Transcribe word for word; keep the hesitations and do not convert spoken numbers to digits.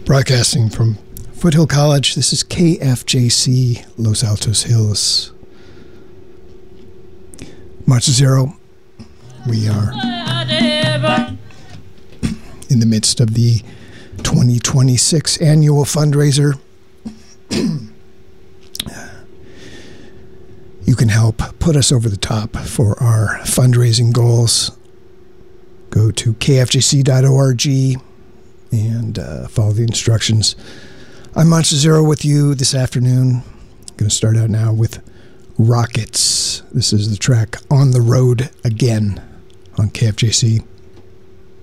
Broadcasting from Foothill College, this is K F J C Los Altos Hills. March Zero. We are in the midst of the twenty twenty-six annual fundraiser. You can help put us over the top for our fundraising goals. Go to k f j c dot org and uh, follow the instructions. I'm Monster Zero with you this afternoon. I'm going to start out now with Rockets. This is the track On the Road Again on K F J C.